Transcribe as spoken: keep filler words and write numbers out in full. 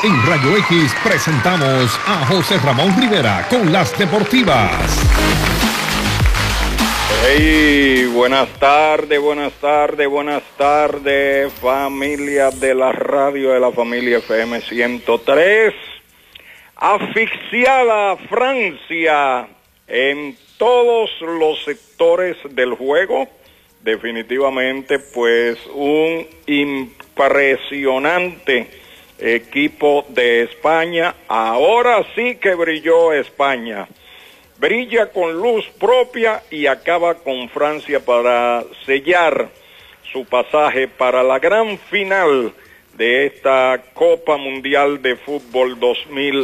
En Rayo X presentamos a José Ramón Rivera con las deportivas. Hey, buenas tardes, buenas tardes, buenas tardes, familia de la radio de la familia F M ciento tres. Asfixiada Francia en todos los sectores del juego. Definitivamente, pues, un impresionante equipo de España. Ahora sí que brilló España. Brilla con luz propia y acaba con Francia para sellar su pasaje para la gran final de esta Copa Mundial de Fútbol dos mil